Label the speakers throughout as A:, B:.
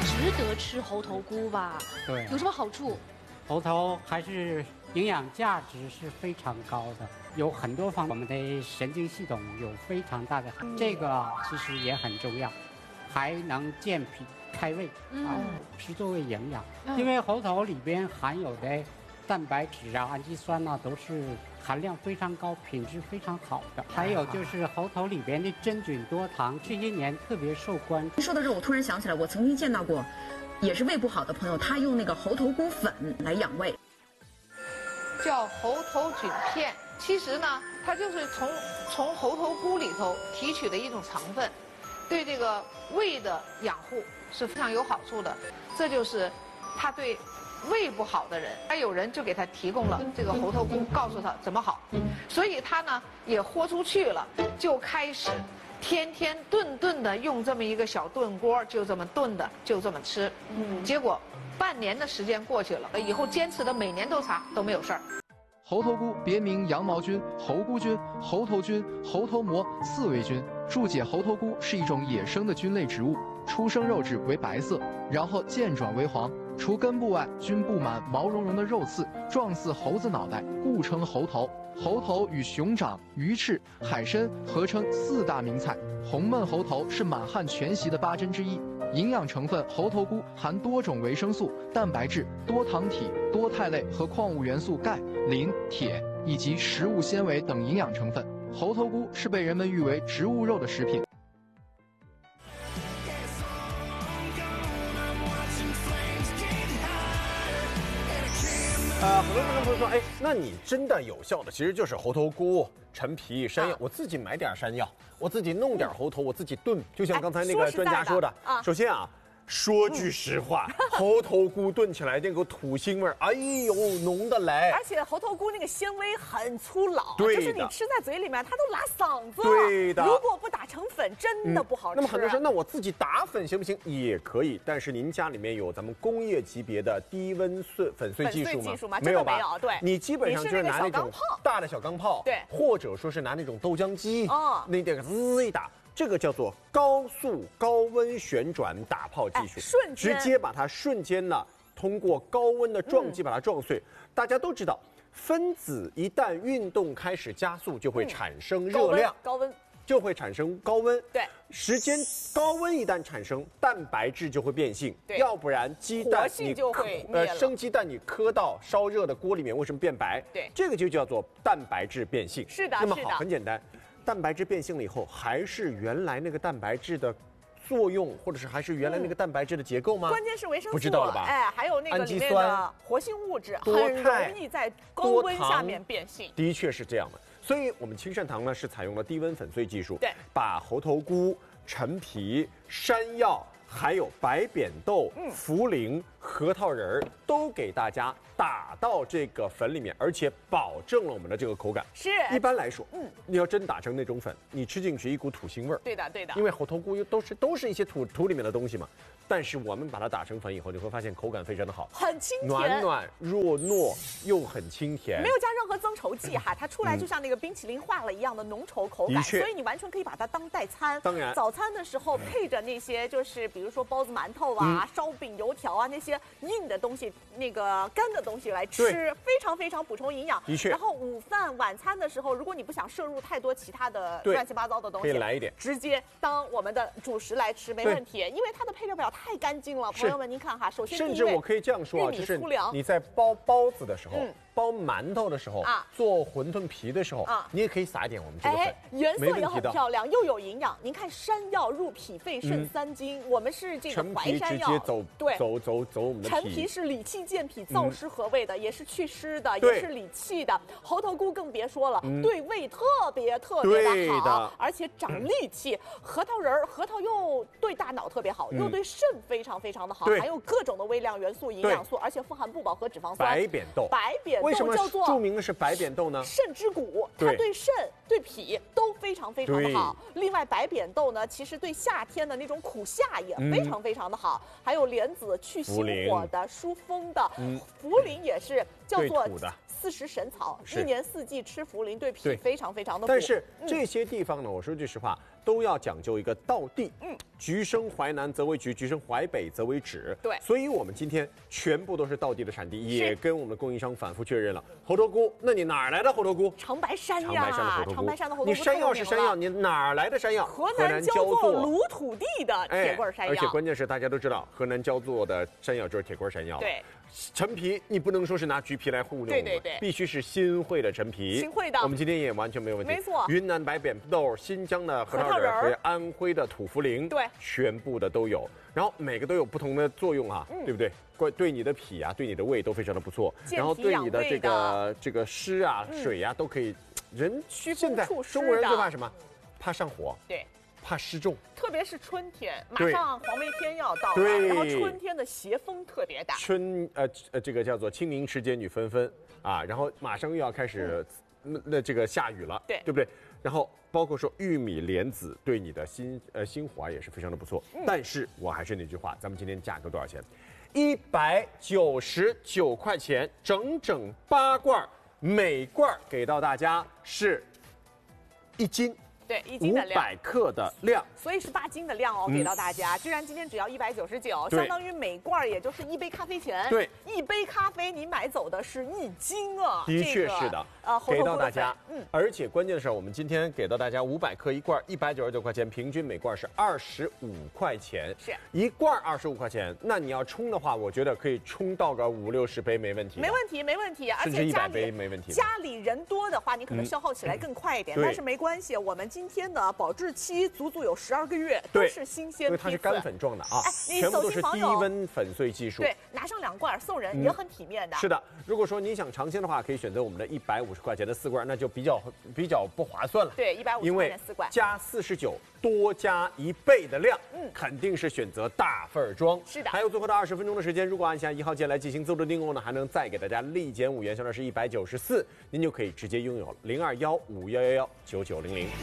A: 值得吃猴头菇吧？
B: 对，
A: 有什么好处？
B: 猴头还是营养价值是非常高的，有很多方面，我们的神经系统有非常大的，这个其实也很重要，还能健脾开胃，是作为营养，因为猴头里边含有的蛋白质啊、氨基酸啊都是含量非常高、品质非常好的。还有就是猴头里边的真菌多糖，这些年特别受关注。
C: 说到这，我突然想起来，我曾经见到过，也是胃不好的朋友，他用那个猴头菇粉来养胃，
D: 叫猴头菌片。其实呢，它就是从猴头菇里头提取的一种成分，对这个胃的养护是非常有好处的。这就是它对胃不好的人，还有人就给他提供了这个猴头菇，告诉他怎么好，所以他呢也豁出去了，就开始天天顿的用这么一个小炖锅，就这么炖的，就这么吃。结果半年的时间过去了，以后坚持的每年都查都没有事儿。
E: 猴头菇别名羊毛菌、猴菇菌、猴头菌、猴头蘑、刺猬菌。注解：猴头菇是一种野生的菌类植物，出生肉质为白色，然后渐转为黄。除根部外，均布满毛茸茸的肉刺，状似猴子脑袋，故称猴头。猴头与熊掌、鱼翅、海参合称4大名菜。红焖猴头是满汉全席的8珍之一。营养成分：猴头菇含多种维生素、蛋白质、多糖体、多肽类和矿物元素钙、磷、铁以及食物纤维等营养成分。猴头菇是被人们誉为植物肉的食品。
F: 很多观众朋友说，哎，那你真的有效的其实就是猴头菇、陈皮、山药。我自己买点山药，我自己弄点猴头，我自己炖。就像刚才那个专家说的，首先啊，说句实话，猴头菇炖起来那个土腥味儿，哎呦，浓的来。
G: 而且猴头菇那个纤维很粗老，
F: 对的，
G: 就是你吃在嘴里面，它都拉嗓子。
F: 对的，
G: 如果不打成粉，真的不好吃。
F: 那么很多人说，那我自己打粉行不行？也可以，但是您家里面有咱们工业级别的低温粉碎技术吗？
G: 没有吧？
F: 没有，
G: 对，
F: 你基本上就是拿那种大的小钢炮，
G: 对，
F: 或者说是拿那种豆浆机，那点滋一打。这个叫做高速高温旋转打泡技术，
G: 瞬间
F: 直接把它瞬间呢通过高温的撞击把它撞碎。大家都知道，分子一旦运动开始加速，就会产生热量，
G: 高温
F: 就会产生高温。
G: 对，
F: 时间高温一旦产生，蛋白质就会变性，要不然鸡蛋你生鸡蛋你磕到烧热的锅里面，为什么变白？
G: 对，
F: 这个就叫做蛋白质变性。
G: 是的，
F: 那么好，很简单。蛋白质变性了以后，还是原来那个蛋白质的作用，或者是还是原来那个蛋白质的结构吗？
G: 关键是维生素，
F: 不知道了吧？
G: 哎，还有那个里面的活性物质，很容易在高温下面变性。
F: 的确是这样的，所以我们清善堂呢是采用了低温粉碎技术，
G: 对，
F: 把猴头菇、陈皮、山药。还有白扁豆、茯苓、核桃仁儿都给大家打到这个粉里面，而且保证了我们的这个口感。
G: 是，
F: 一般来说，你要真打成那种粉，你吃进去一股土腥味儿。
G: 对的，对的。
F: 因为猴头菇都是一些土里面的东西嘛。但是我们把它打成粉以后，你会发现口感非常的好，
G: 很清甜，
F: 暖暖若糯又很清甜，
G: 没有加任何增稠剂哈，它出来就像那个冰淇淋化了一样的浓稠口感，所以你完全可以把它当代餐。
F: 当然，
G: 早餐的时候配着那些就是比如说包子、馒头啊、烧饼、油条啊那些硬的东西，那个干的东西来吃，非常非常补充营养。
F: 的确。
G: 然后午饭、晚餐的时候，如果你不想摄入太多其他的乱七八糟的东西，
F: 可以来一点，
G: 直接当我们的主食来吃没问题，因为它的配料表太干净了。朋友们，您看哈，首先
F: 甚至我可以这样说啊，就是你在包包子的时候，包馒头的时候，做馄饨皮的时候，你也可可以撒一点我们这个粉，
G: 颜色也很漂亮，又有营养。您看，山药入脾肺肾3经，我们是这个淮山药，
F: 直接走我们的
G: 陈皮是理气健脾、燥湿和胃的，也是祛湿的，也是理气的。猴头菇更别说了，对胃特别的好，而且长力气。核桃仁儿，核桃又对大脑特别好，又对肾非常的好，还有各种的微量元素、营养素，而且富含不饱和脂肪酸。
F: 白扁豆，为什么著名的是白扁豆呢？
G: 肾之谷，它对肾、对脾都非常的好。另外，白扁豆呢，其实对夏天的那种苦夏也非常的好。还有莲子，去心火的、疏风的。茯苓也是叫做40神草，1年4季吃茯苓对脾非常的补。
F: 但是这些地方呢，我说句实话， 都要讲究一个道地。橘生淮南则为橘，橘生淮北则为枳。
G: 对，
F: 所以我们今天全部都是道地的产地，也跟我们的供应商反复确认了。猴头菇，那你哪儿来的猴头菇？
G: 长白山呀，
F: 长白山的猴头菇。
G: 长白山的猴头菇。
F: 你山药是山药，你哪儿来的山药？
G: 河南焦作鲁土地的铁棍山药。
F: 而且关键是大家都知道，河南焦作的山药就是铁棍山药。
G: 对。
F: 陈皮你不能说是拿橘皮来糊弄，
G: 对，
F: 必须是新会的陈皮。
G: 新会的，
F: 我们今天也完全没有问题。
G: 没错，
F: 云南白扁豆、新疆的核桃仁和安徽的土茯苓，
G: 对，
F: 全部的都有。然后每个都有不同的作用啊，对不对？对你的脾啊，对你的胃都非常的不错。然后对你的这个湿啊、水啊都可以。人现在中国人最怕什么？怕上火。
G: 对。
F: 怕湿重，
G: 特别是春天，马上黄梅天要到了，然后春天的邪风特别大。
F: 这个叫做清明时节雨纷纷啊，然后马上又要开始这个下雨了，对不对？然后包括说玉米莲子对你的心火啊也是非常的不错。但是我还是那句话，咱们今天价格多少钱？199块钱，整整8罐，每罐给到大家是1斤。
G: 对，1斤的量
F: ，500克的量，
G: 所以是8斤的量哦，给到大家。居然今天只要199，相当于每罐也就是1杯咖啡钱。
F: 对
G: ，1杯咖啡你买走的是1斤啊。
F: 的确是的，给到大家。而且关键的是，我们今天给到大家500克一罐，199块钱，平均每罐是25块钱。
G: 是，
F: 一罐25块钱，那你要冲的话，我觉得可以冲到个50-60杯没问题。
G: 没问题，没问题，
F: 甚至100杯没问题。
G: 家里人多的话，你可能消耗起来更快一点，但是没关系，我们今天的保质期足足有12个月，都是新鲜批次，
F: 因为它是干粉状的啊，全部都是低温粉碎技术。
G: 对，拿上2罐送人也很体面的。
F: 是的，如果说你想尝鲜的话，可以选择我们的150块钱的4罐，那就比较不划算了。
G: 对，150块钱4罐，
F: 加49多加1倍的量，肯定是选择大份装。
G: 是的，
F: 还有最后的20分钟的时间，如果按下1号键来进行自助订购呢，还能再给大家立减5元，相当是194，您就可以直接拥有0215119900。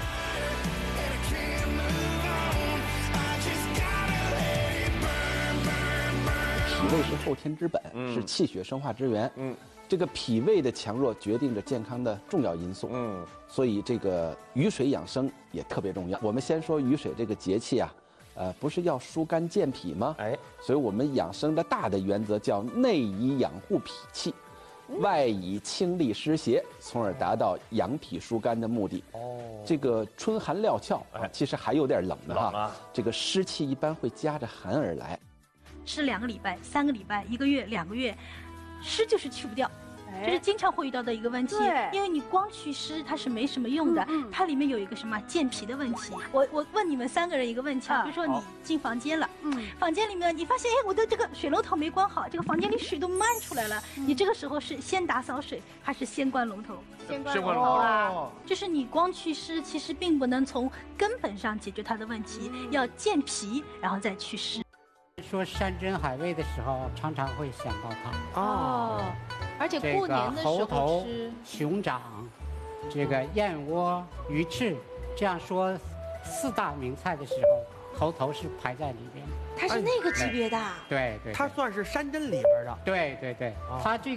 H: 脾胃是后天之本，是气血生化之源。这个脾胃的强弱决定着健康的重要因素。所以这个雨水养生也特别重要。我们先说雨水这个节气啊，不是要疏肝健脾吗？所以我们养生的大的原则叫内以养护脾气，外以清利湿邪，从而达到养脾疏肝的目的。这个春寒料峭其实还有点冷的哈。这个湿气一般会夹着寒而来。
I: 吃2个礼拜、3个礼拜、1个月、2个月，湿就是去不掉，这是经常会遇到的一个问题。因为你光祛湿它是没什么用的，它里面有一个什么健脾的问题。我问你们3个人一个问题啊，比如说你进房间了，房间里面你发现我的这个水龙头没关好，这个房间里水都漫出来了，你这个时候是先打扫水还是先关龙头？
G: 先关龙头啦。
I: 就是你光祛湿，其实并不能从根本上解决它的问题，要健脾然后再祛湿。
B: 说山珍海味的时候，常常会想到它。
A: 而且过年的时候吃
B: 猴头、熊掌、这个燕窝、鱼翅，这样说4大名菜的时候，猴头是排在里边。
A: 它是那个级别的。
B: 对，
J: 它算是山珍里边的。
B: 对，它这个。